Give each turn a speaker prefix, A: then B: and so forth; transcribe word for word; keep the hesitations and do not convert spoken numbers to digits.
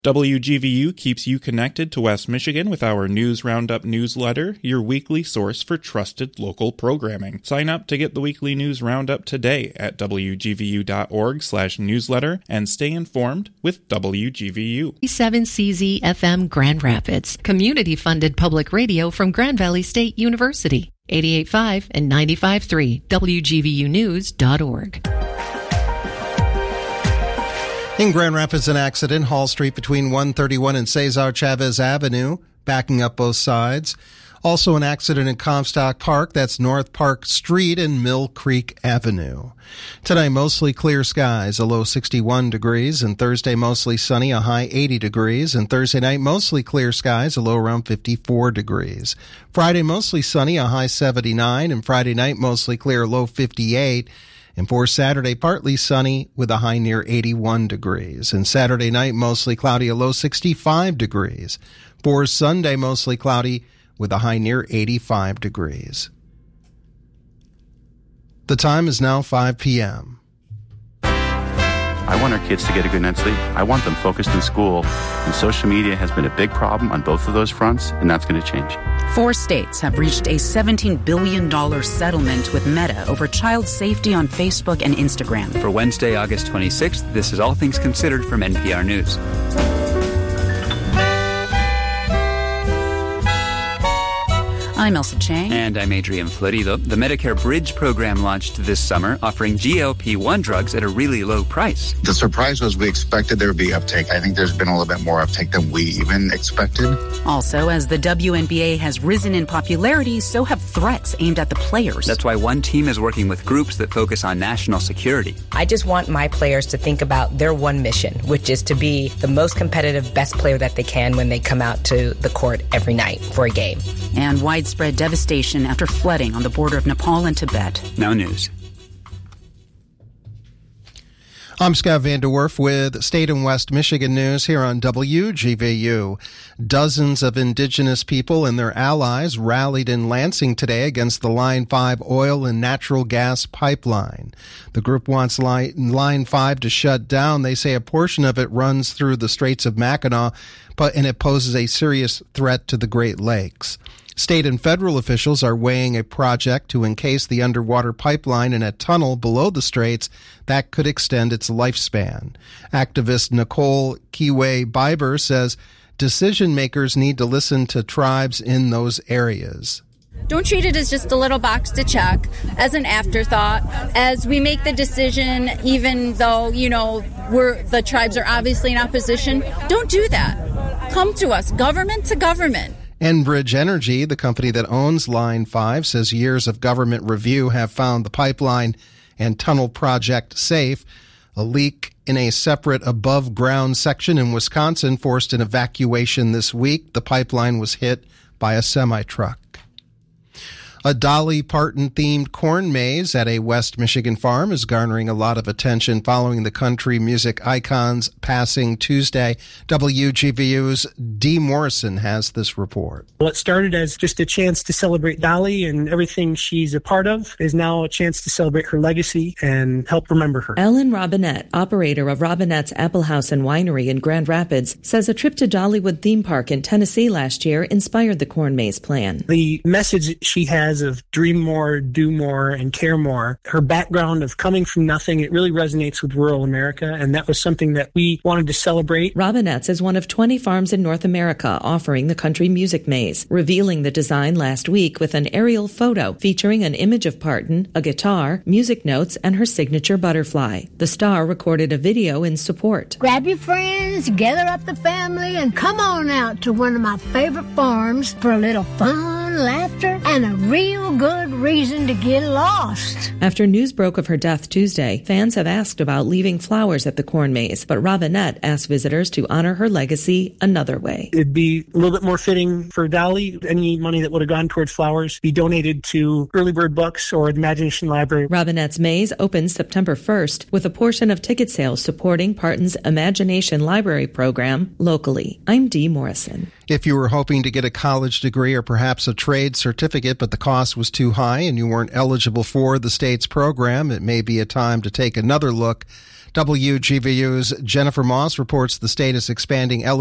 A: W G V U keeps you connected to West Michigan with our News Roundup newsletter, your weekly source for trusted local programming. Sign up to get the weekly News Roundup today at w g v u dot org slash newsletter and stay informed with W G V U.
B: seven C Z F M Grand Rapids, community-funded public radio from Grand Valley State University. eighty-eight point five and ninety-five point three, w g v u news dot org.
C: In Grand Rapids, an accident, Hall Street between one thirty-one and Cesar Chavez Avenue, backing up both sides. Also an accident in Comstock Park, that's North Park Street and Mill Creek Avenue. Tonight, mostly clear skies, a low sixty-one degrees, and Thursday, mostly sunny, a high eighty degrees, and Thursday night, mostly clear skies, a low around fifty-four degrees. Friday, mostly sunny, a high seventy-nine, and Friday night, mostly clear, low fifty-eight. And for Saturday, partly sunny with a high near eighty-one degrees. And Saturday night, mostly cloudy, a low sixty-five degrees. For Sunday, mostly cloudy with a high near eighty-five degrees. The time is now five p.m.
D: I want our kids to get a good night's sleep. I want them focused in school. And social media has been a big problem on both of those fronts, and that's going to change.
E: Four states have reached a seventeen billion dollars settlement with Meta over child safety on Facebook and Instagram.
F: For Wednesday, August twenty-sixth, this is All Things Considered from N P R News.
E: I'm Elsa Chang.
F: And I'm Adrian Florido. The Medicare Bridge program launched this summer, offering G L P one drugs at a really low price.
G: The surprise was we expected there would be uptake. I think there's been a little bit more uptake than we even expected.
E: Also, as the W N B A has risen in popularity, so have threats aimed at the players.
F: That's why one team is working with groups that focus on national security.
H: I just want my players to think about their one mission, which is to be the most competitive, best player that they can when they come out to the court every night for a game.
E: And widespread devastation after flooding on the border of Nepal and Tibet.
F: Now news.
C: I'm Scott Van Der Werf with State and West Michigan News here on W G V U. Dozens of indigenous people and their allies rallied in Lansing today against the Line five oil and natural gas pipeline. The group wants Line five to shut down. They say a portion of it runs through the Straits of Mackinac, but and it poses a serious threat to the Great Lakes. State and federal officials are weighing a project to encase the underwater pipeline in a tunnel below the straits that could extend its lifespan. Activist Nicole Kiwe-Biber says decision makers need to listen to tribes in those areas.
I: Don't treat it as just a little box to check, as an afterthought, as we make the decision, even though, you know, we're the tribes are obviously in opposition. Don't do that. Come to us, government to government.
C: Enbridge Energy, the company that owns Line five, says years of government review have found the pipeline and tunnel project safe. A leak in a separate above-ground section in Wisconsin forced an evacuation this week. The pipeline was hit by a semi-truck. A Dolly Parton-themed corn maze at a West Michigan farm is garnering a lot of attention following the country music icon's passing Tuesday. W G V U's Dee Morrison has this report.
J: What started as just a chance to celebrate Dolly and everything she's a part of is now a chance to celebrate her legacy and help remember her.
K: Ellen Robinette, operator of Robinette's Apple House and Winery in Grand Rapids, says a trip to Dollywood Theme Park in Tennessee last year inspired the corn maze plan.
J: The message she has of dream more, do more, and care more. Her background of coming from nothing, it really resonates with rural America, and that was something that we wanted to celebrate.
K: Robinette's is one of twenty farms in North America offering the country music maze, revealing the design last week with an aerial photo featuring an image of Parton, a guitar, music notes, and her signature butterfly. The star recorded a video in support.
L: Grab your friends, gather up the family, and come on out to one of my favorite farms for a little fun, laughter, and a real good reason to get lost.
K: After news broke of her death Tuesday, fans have asked about leaving flowers at the corn maze, but Robinette asked visitors to honor her legacy another way.
J: It'd be a little bit more fitting for Dolly. Any money that would have gone towards flowers be donated to Early Bird Books or the Imagination Library.
K: Robinette's maze opens September first with a portion of ticket sales supporting Parton's Imagination Library program locally. I'm Dee Morrison.
C: If you were hoping to get a college degree or perhaps a trade certificate, but the cost was too high and you weren't eligible for the state's program, it may be a time to take another look. W G V U's Jennifer Moss reports the state is expanding